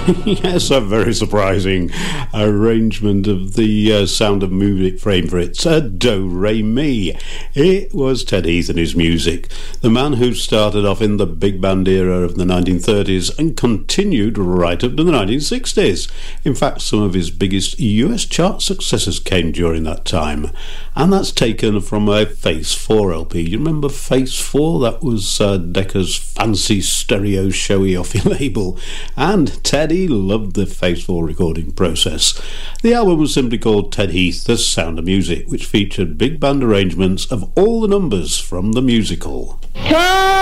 Yes, a very surprising arrangement of the Sound of Music favourites, Do Re Mi. It was Ted Heath and his music, the man who started off in the big band era of the 1930s and continued right up to the 1960s. In fact, some of his biggest US chart successes came during that time, and that's taken from a Face 4 LP. You remember Face 4? That was Decca's fancy stereo showy off your label, and Teddy loved the Face 4 recording process. The album was simply called Ted Heath, The Sound of Music, which featured big band arrangements of all the numbers from the musical.